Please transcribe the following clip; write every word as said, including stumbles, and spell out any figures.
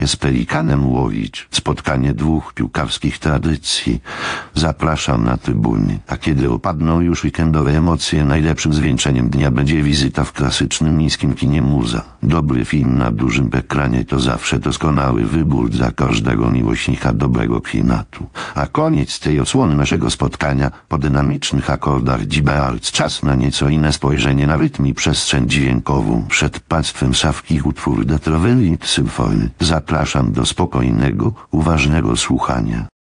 z pelikanem łowić. Spotkanie dwóch piłkarskich tradycji. Zapraszam na trybuny. A kiedy opadną już weekendowe emocje, najlepszym zwieńczeniem dnia będzie wizyta w klasycznym niskim kinie Muza. Dobry film na dużym ekranie to zawsze doskonały wybór dla każdego miłośnika dobrego klimatu. A koniec tej odsłony naszego spotkania po dynamicznych akordach Gibearc. Czas na nieco inne spojrzenie na rytm i przestrzeń dźwiękową. Przed państwem Sawki utwór Detrovelli Symfony. Zapraszam do spokojnego, uważnego słuchania.